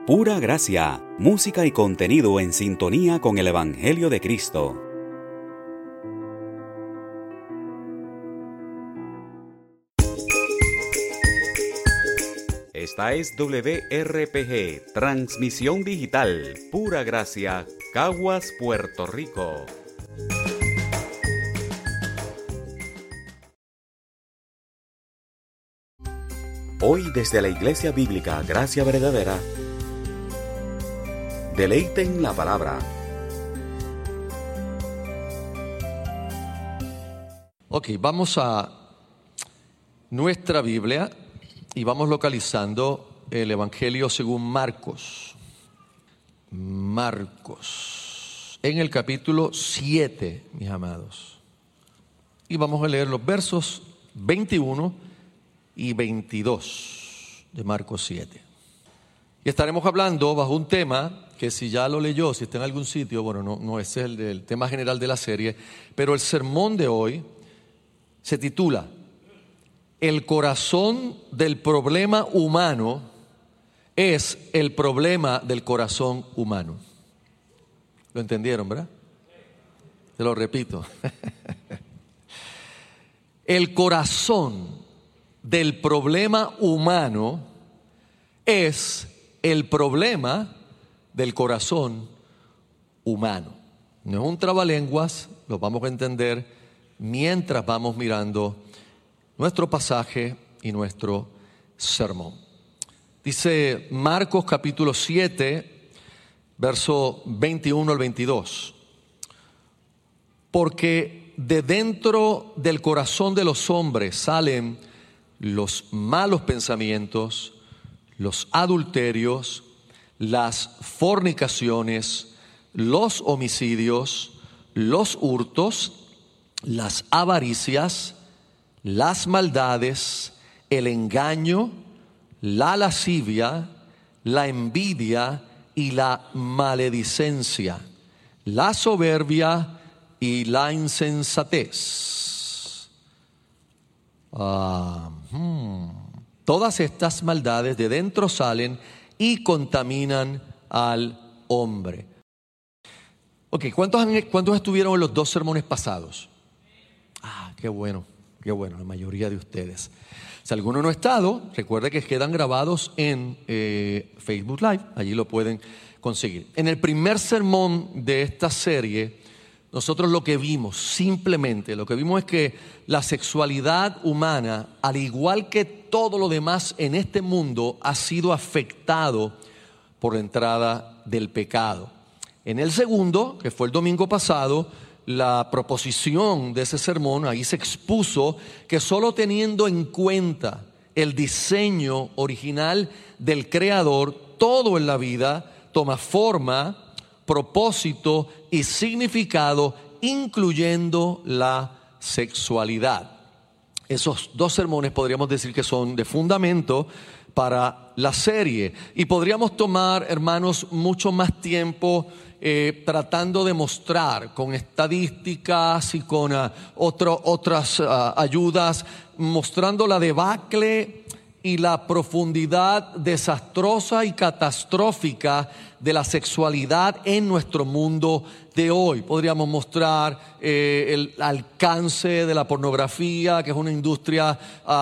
Pura gracia, música y contenido en sintonía con el Evangelio de Cristo. Esta es WRPG, transmisión digital, Pura Gracia, Caguas, Puerto Rico. Hoy desde la Iglesia Bíblica Gracia Verdadera, deleiten la palabra. Ok, vamos a nuestra Biblia y vamos localizando el Evangelio según Marcos. Marcos, en el capítulo 7, mis amados. Y vamos a leer los versos 21 y 22 de Marcos 7. Y estaremos hablando bajo un tema que si ya lo leyó, si está en algún sitio, bueno, no ese es el tema general de la serie, pero el sermón de hoy se titula El corazón del problema humano es el problema del corazón humano. ¿Lo entendieron, verdad? Se lo repito. El corazón del problema humano es el problema del corazón humano. No es un trabalenguas, lo vamos a entender mientras vamos mirando nuestro pasaje y nuestro sermón. Dice Marcos capítulo 7, verso 21 al 22. Porque de dentro del corazón de los hombres salen los malos pensamientos, los adulterios, las fornicaciones, los homicidios, los hurtos, las avaricias, las maldades, el engaño, la lascivia, la envidia y la maledicencia, la soberbia y la insensatez. Todas estas maldades de dentro salen y contaminan al hombre. Ok, ¿cuántos estuvieron en los dos sermones pasados? Qué bueno, la mayoría de ustedes. Si alguno no ha estado, recuerde que quedan grabados en Facebook Live, allí lo pueden conseguir. En el primer sermón de esta serie, nosotros lo que vimos es que la sexualidad humana, al igual que todo lo demás en este mundo, ha sido afectado por la entrada del pecado. En el segundo, que fue el domingo pasado, la proposición de ese sermón, ahí se expuso que solo teniendo en cuenta el diseño original del Creador, todo en la vida toma forma, propósito y significado, incluyendo la sexualidad. Esos dos sermones podríamos decir que son de fundamento para la serie. Y podríamos tomar, hermanos, mucho más tiempo tratando de mostrar con estadísticas y con otras ayudas, mostrando la debacle y la profundidad desastrosa y catastrófica de la sexualidad en nuestro mundo de hoy. Podríamos mostrar el alcance de la pornografía, que es una industria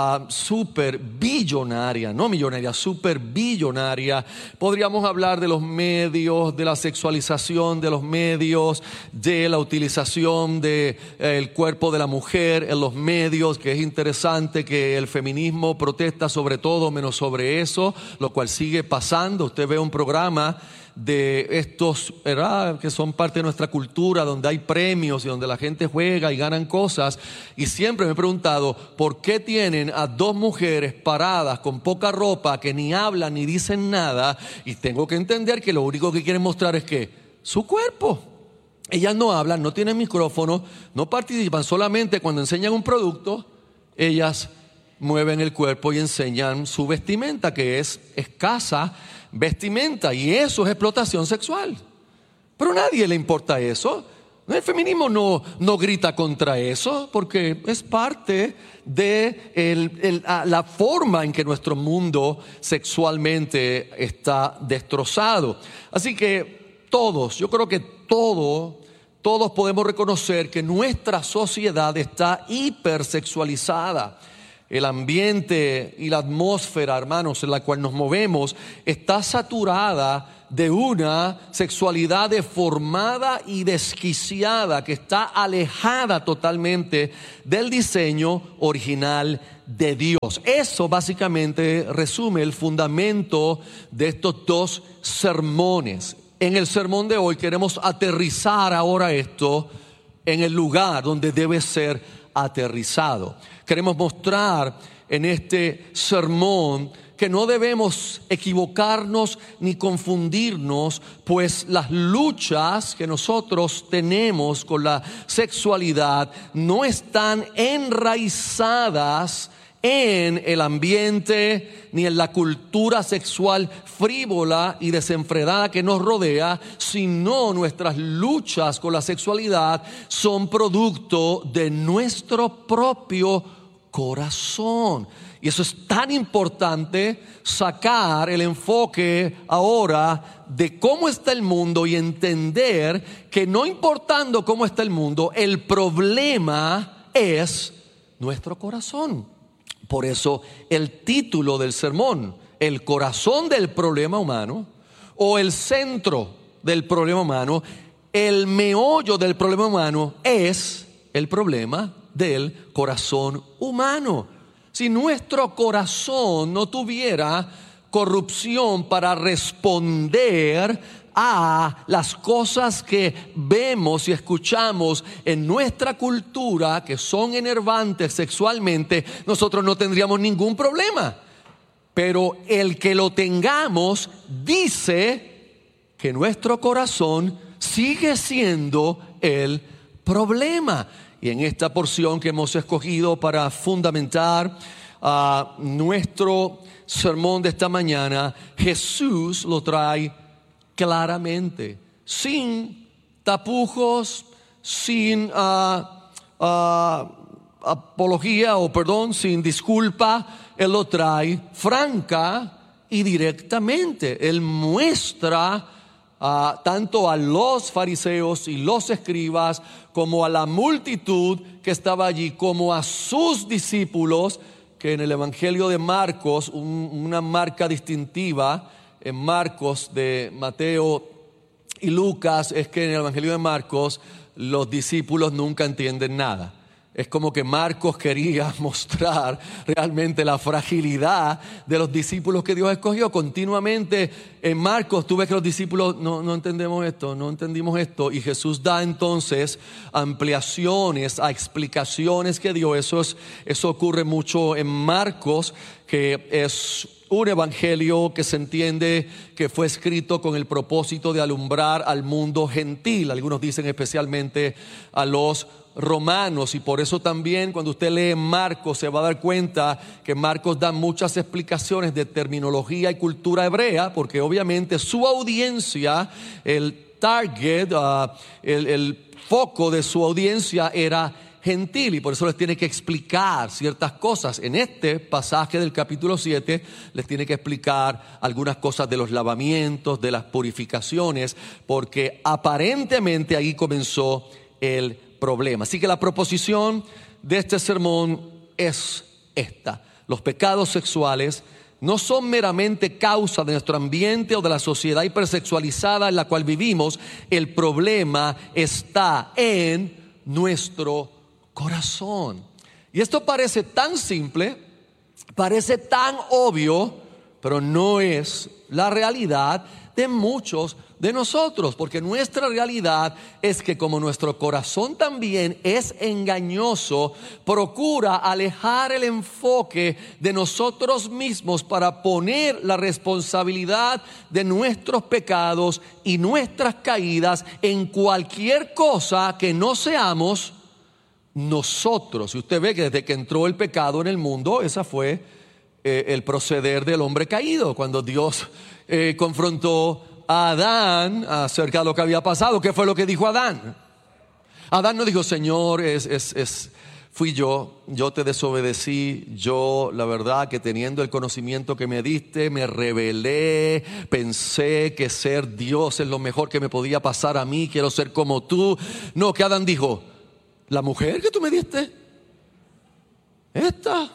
súper billonaria, no millonaria, súper billonaria. Podríamos hablar de los medios, de la sexualización de los medios, de la utilización del cuerpo de la mujer en los medios, que es interesante que el feminismo protesta sobre todo menos sobre eso, lo cual sigue pasando. Usted ve un programa de estos, ¿verdad?, que son parte de nuestra cultura, donde hay premios y donde la gente juega y ganan cosas, y siempre me he preguntado ¿por qué tienen a dos mujeres paradas con poca ropa que ni hablan ni dicen nada? Y tengo que entender que lo único que quieren mostrar es que su cuerpo. Ellas no hablan, no tienen micrófono, no participan, solamente cuando enseñan un producto ellas mueven el cuerpo y enseñan su vestimenta, que es escasa vestimenta, y eso es explotación sexual. Pero a nadie le importa eso. El feminismo no grita contra eso, porque es parte de la forma en que nuestro mundo sexualmente está destrozado. Así que yo creo que todos podemos reconocer que nuestra sociedad está hipersexualizada. El ambiente y la atmósfera, hermanos, en la cual nos movemos está saturada de una sexualidad deformada y desquiciada que está alejada totalmente del diseño original de Dios. Eso básicamente resume el fundamento de estos dos sermones. En el sermón de hoy queremos aterrizar ahora esto en el lugar donde debe ser aterrizado. Queremos mostrar en este sermón que no debemos equivocarnos ni confundirnos, pues las luchas que nosotros tenemos con la sexualidad no están enraizadas en el ambiente ni en la cultura sexual frívola y desenfrenada que nos rodea, sino nuestras luchas con la sexualidad son producto de nuestro propio corazón. Y eso es tan importante, sacar el enfoque ahora de cómo está el mundo y entender que no importando cómo está el mundo, el problema es nuestro corazón. Por eso el título del sermón, el corazón del problema humano, o el centro del problema humano, el meollo del problema humano es el problema del corazón humano. Si nuestro corazón no tuviera corrupción para responder a las cosas que vemos y escuchamos en nuestra cultura que son enervantes sexualmente, nosotros no tendríamos ningún problema. Pero el que lo tengamos dice que nuestro corazón sigue siendo el problema. Y en esta porción que hemos escogido para fundamentar nuestro sermón de esta mañana, Jesús lo trae claramente, sin tapujos, sin apología sin disculpa. Él lo trae franca y directamente. Él muestra tanto a los fariseos y los escribas como a la multitud que estaba allí, como a sus discípulos, que en el Evangelio de Marcos, una marca distintiva en Marcos, de Mateo y Lucas, es que en el Evangelio de Marcos los discípulos nunca entienden nada. Es como que Marcos quería mostrar realmente la fragilidad de los discípulos que Dios escogió. Continuamente en Marcos tú ves que los discípulos no entendemos esto, no entendimos esto, y Jesús da entonces ampliaciones a explicaciones que dio. Eso ocurre mucho en Marcos, que es un evangelio que se entiende que fue escrito con el propósito de alumbrar al mundo gentil. Algunos dicen especialmente a los romanos, y por eso también cuando usted lee Marcos se va a dar cuenta que Marcos da muchas explicaciones de terminología y cultura hebrea, porque obviamente su audiencia, el target, el foco de su audiencia era gentil, y por eso les tiene que explicar ciertas cosas. En este pasaje del capítulo 7 les tiene que explicar algunas cosas de los lavamientos, de las purificaciones, porque aparentemente ahí comenzó el problema. Así que la proposición de este sermón es esta: los pecados sexuales no son meramente causa de nuestro ambiente o de la sociedad hipersexualizada en la cual vivimos. El problema está en nuestro corazón. Y esto parece tan simple, parece tan obvio, pero no es la realidad de muchos de nosotros, porque nuestra realidad es que como nuestro corazón también es engañoso, procura alejar el enfoque de nosotros mismos para poner la responsabilidad de nuestros pecados y nuestras caídas en cualquier cosa que no seamos nosotros. Y usted ve que desde que entró el pecado en el mundo, esa fue el proceder del hombre caído. Cuando Dios confrontó a Adán acerca de lo que había pasado, ¿qué fue lo que dijo Adán? Adán no dijo, Señor, fui yo te desobedecí, yo la verdad que teniendo el conocimiento que me diste, me rebelé, pensé que ser Dios es lo mejor que me podía pasar a mí, quiero ser como tú. No, que Adán dijo, la mujer que tú me diste, esta,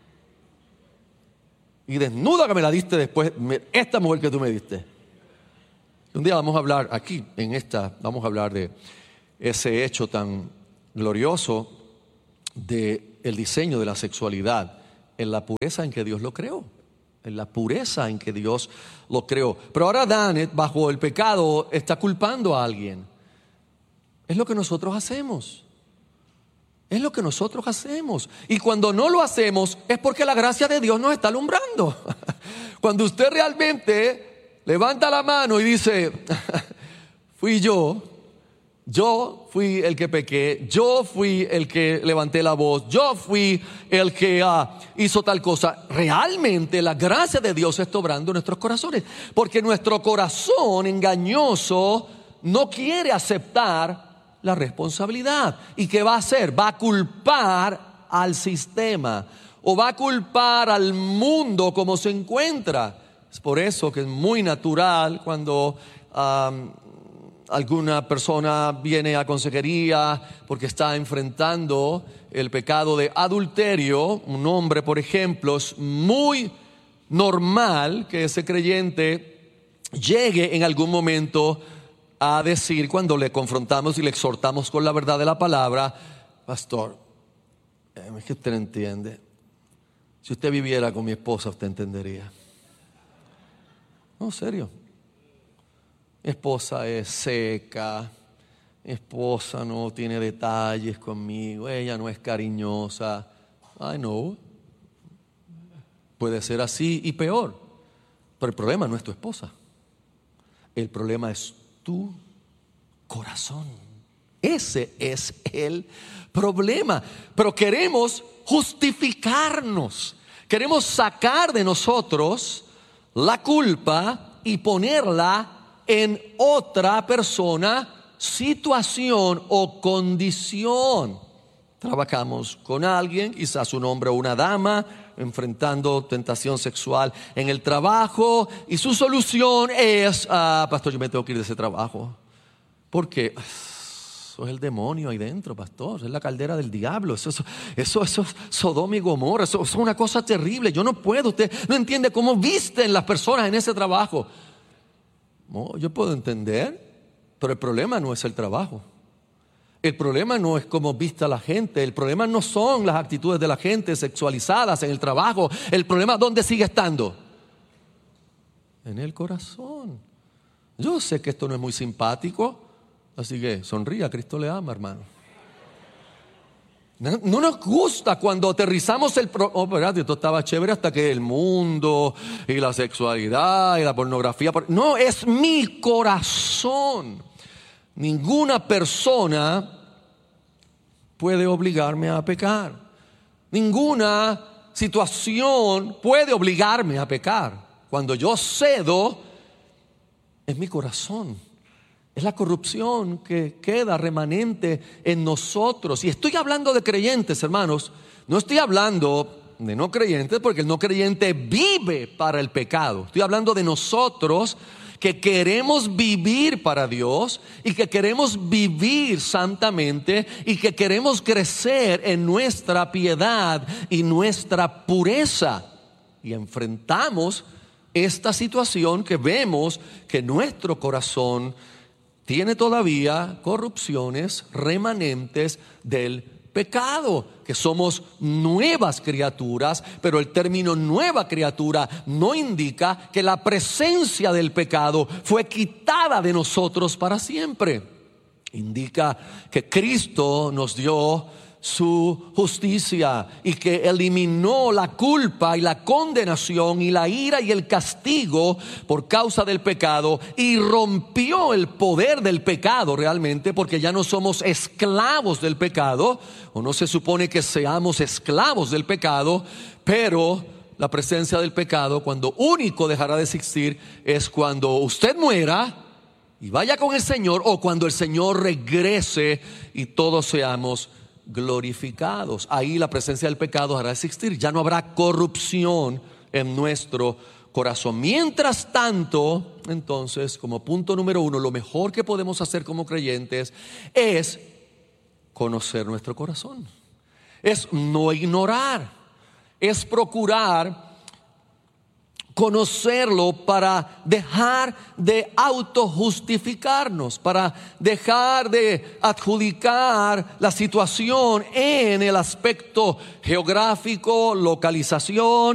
y desnuda que me la diste después, esta mujer que tú me diste. Un día vamos a hablar aquí, vamos a hablar de ese hecho tan glorioso del diseño de la sexualidad en la pureza en que Dios lo creó, en la pureza en que Dios lo creó. Pero ahora Adán, bajo el pecado, está culpando a alguien. Es lo que nosotros hacemos. Es lo que nosotros hacemos. Y cuando no lo hacemos es porque la gracia de Dios nos está alumbrando. Cuando usted realmente levanta la mano y dice, fui yo fui el que pequé, yo fui el que levanté la voz, yo fui el que hizo tal cosa. Realmente la gracia de Dios está obrando en nuestros corazones, porque nuestro corazón engañoso no quiere aceptar la responsabilidad. ¿Y qué va a hacer? Va a culpar al sistema o va a culpar al mundo como se encuentra. Es por eso que es muy natural cuando alguna persona viene a consejería porque está enfrentando el pecado de adulterio. Un hombre, por ejemplo, es muy normal que ese creyente llegue en algún momento a decir, cuando le confrontamos y le exhortamos con la verdad de la palabra, pastor, es que usted no entiende. Si usted viviera con mi esposa, usted entendería. No, serio. Mi esposa es seca, mi esposa no tiene detalles conmigo, ella no es cariñosa. I know. Puede ser así y peor, pero el problema no es tu esposa. El problema es tu corazón. Ese es el problema. Pero queremos justificarnos, queremos sacar de nosotros la culpa y ponerla en otra persona, situación o condición. Trabajamos con alguien, quizás un hombre o una dama, enfrentando tentación sexual en el trabajo, y su solución es, pastor, yo me tengo que ir de ese trabajo. ¿Por qué? Eso es el demonio ahí dentro, pastor. Es la caldera del diablo. Eso es Sodoma y Gomorra. Eso es una cosa terrible. Yo no puedo. Usted no entiende cómo visten las personas en ese trabajo. No, yo puedo entender, pero el problema no es el trabajo. El problema no es cómo vista la gente. El problema no son las actitudes de la gente sexualizadas en el trabajo. El problema, ¿dónde sigue estando? En el corazón. Yo sé que esto no es muy simpático, así que sonría, Cristo le ama, hermano. No nos gusta cuando aterrizamos espérate, esto estaba chévere hasta que el mundo y la sexualidad y la pornografía. No, es mi corazón. Ninguna persona puede obligarme a pecar. Ninguna situación puede obligarme a pecar. Cuando yo cedo, es mi corazón. Es la corrupción que queda remanente en nosotros. Y estoy hablando de creyentes, hermanos. No estoy hablando de no creyentes, porque el no creyente vive para el pecado. Estoy hablando de nosotros que queremos vivir para Dios y que queremos vivir santamente y que queremos crecer en nuestra piedad y nuestra pureza. Y enfrentamos esta situación que vemos que nuestro corazón tiene todavía corrupciones remanentes del pecado, que somos nuevas criaturas, pero el término nueva criatura no indica que la presencia del pecado fue quitada de nosotros para siempre. Indica que Cristo nos dio su justicia y que eliminó la culpa y la condenación y la ira y el castigo por causa del pecado, y rompió el poder del pecado realmente, porque ya no somos esclavos del pecado, o no se supone que seamos esclavos del pecado, pero la presencia del pecado, cuando único dejará de existir, es cuando usted muera y vaya con el Señor, o cuando el Señor regrese y todos seamos glorificados. Ahí la presencia del pecado hará existir, ya no habrá corrupción en nuestro corazón. Mientras tanto, entonces, como punto número 1, lo mejor que podemos hacer como creyentes es conocer nuestro corazón, es no ignorar, es procurar conocerlo para dejar de autojustificarnos, para dejar de adjudicar la situación en el aspecto geográfico, localización,